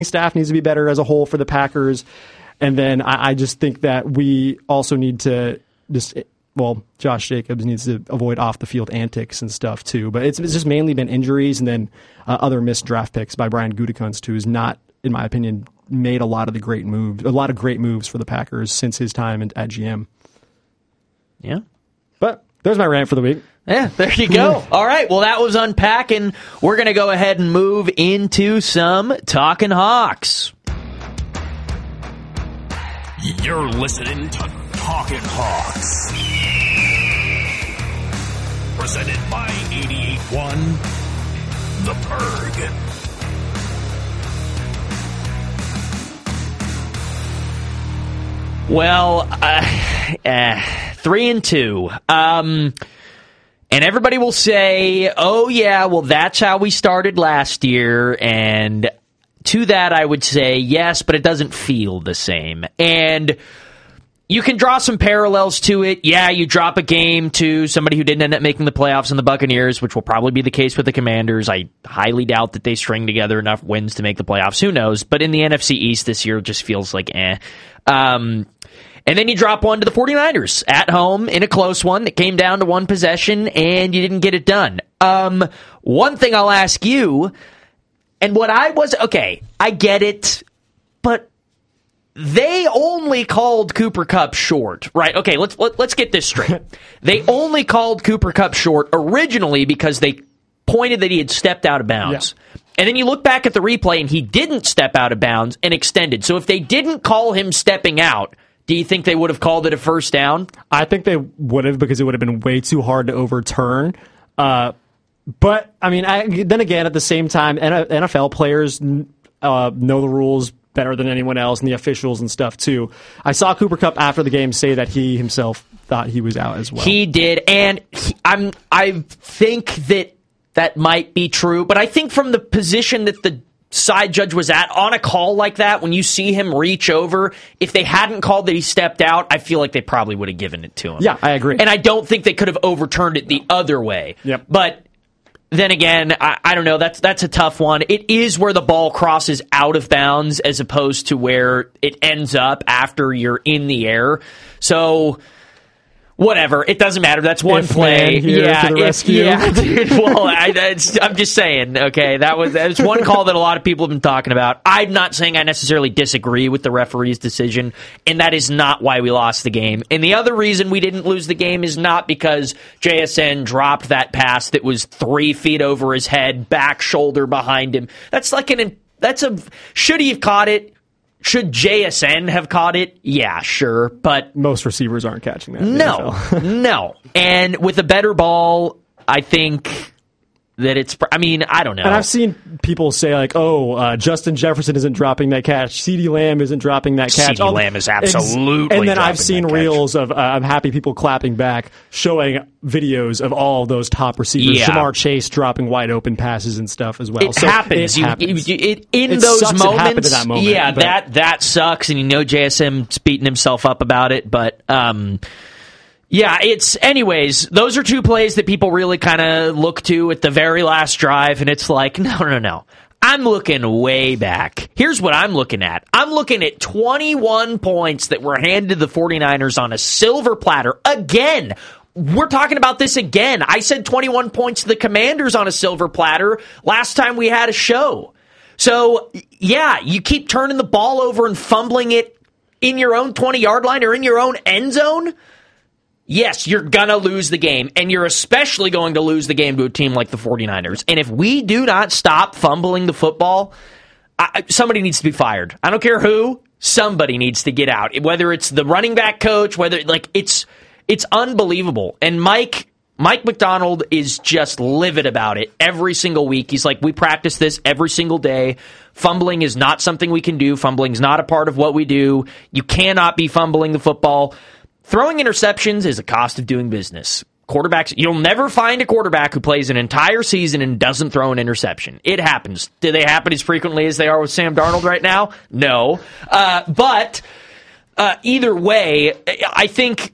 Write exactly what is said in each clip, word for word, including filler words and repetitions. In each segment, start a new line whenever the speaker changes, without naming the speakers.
staff needs to be better as a whole for the Packers. And then I, I just think that we also need to just, well, Josh Jacobs needs to avoid off-the-field antics and stuff too. But it's, it's just mainly been injuries and then uh, other missed draft picks by Brian Gutekunst, who is not, in my opinion, made a lot of the great moves, a lot of great moves for the Packers since his time at G M.
Yeah.
But there's my rant for the week.
Yeah, there you go. All right, well, that was unpacking. We're going to go ahead and move into some Talking Hawks.
You're listening to Talking Hawks. Presented by eighty-eight point one The Berg.
Well, uh, uh, three and two. Um, and everybody will say, oh, yeah, well, that's how we started last year. And to that, I would say, yes, but it doesn't feel the same. And you can draw some parallels to it. Yeah, you drop a game to somebody who didn't end up making the playoffs in the Buccaneers, which will probably be the case with the Commanders. I highly doubt that they string together enough wins to make the playoffs. Who knows? But in the N F C East this year, it just feels like eh. Um, and then you drop one to the 49ers at home in a close one that came down to one possession, and you didn't get it done. Um, one thing I'll ask you, and what I was, okay, I get it, but they only called Cooper Kupp short, right? Okay, let's let, let's get this straight. They only called Cooper Kupp short originally because they pointed that he had stepped out of bounds. Yeah. And then you look back at the replay and he didn't step out of bounds and extended. So if they didn't call him stepping out, do you think they would have called it a first down?
I think they would have, because it would have been way too hard to overturn. Uh, but, I mean, I, then again, at the same time, N F L players uh, know the rules better than anyone else, and the officials and stuff too. I saw Cooper Kupp after the game say that he himself thought he was out as well.
He did, and he, I'm I think that that might be true, but I think from the position that the side judge was at on a call like that, when you see him reach over, if they hadn't called that he stepped out, I feel like they probably would have given it to him.
Yeah, I agree.
And I don't think they could have overturned it the other way.
Yep.
But then again, I, I don't know. That's that's a tough one. It is where the ball crosses out of bounds as opposed to where it ends up after you're in the air. So whatever, it doesn't matter. That's one
if
play.
Yeah, to the
if,
rescue.
yeah, dude. Well, I, it's, I'm just saying. Okay, that was that's one call that a lot of people have been talking about. I'm not saying I necessarily disagree with the referee's decision, and that is not why we lost the game. And the other reason we didn't lose the game is not because J S N dropped that pass that was three feet over his head, back shoulder behind him. That's like an that's a should he have caught it? Should J S N have caught it? Yeah, sure, but
most receivers aren't catching that.
No, no. And with a better ball, I think that it's, I mean, I don't know.
And I've seen people say, like, oh, uh, Justin Jefferson isn't dropping that catch. CeeDee Lamb isn't dropping that catch.
CeeDee Lamb is absolutely
And then
dropping
I've seen
that
reels of, uh, I'm happy people clapping back, showing videos of all those top receivers.
Yeah.
Jamar Chase dropping wide open passes and stuff as well.
It
so
happens.
It
You,
happens.
you, it, in
It
those
sucks
moments,
it happened in that moment,
yeah,
but-
that, that sucks, and you know J S M's beating himself up about it, but, um... yeah, it's, anyways, those are two plays that people really kind of look to at the very last drive, and it's like, no, no, no. I'm looking way back. Here's what I'm looking at. I'm looking at twenty-one points that were handed to the 49ers on a silver platter. Again, we're talking about this again. I said twenty-one points to the Commanders on a silver platter last time we had a show. So, yeah, you keep turning the ball over and fumbling it in your own twenty-yard line or in your own end zone. Yes, you're going to lose the game, and you're especially going to lose the game to a team like the 49ers. And if we do not stop fumbling the football, I, somebody needs to be fired. I don't care who. Somebody needs to get out. Whether it's the running back coach, whether, like, it's it's unbelievable. And Mike Mike McDonald is just livid about it every single week. He's like, we practice this every single day. Fumbling is not something we can do. Fumbling is not a part of what we do. You cannot be fumbling the football. Throwing interceptions is a cost of doing business. Quarterbacks, you'll never find a quarterback who plays an entire season and doesn't throw an interception. It happens. Do they happen as frequently as they are with Sam Darnold right now? No. Uh, but uh, either way, I think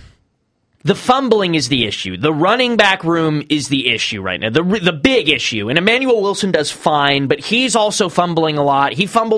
the fumbling is the issue. The running back room is the issue right now. The, the big issue. And Emmanuel Wilson does fine, but he's also fumbling a lot. He fumbled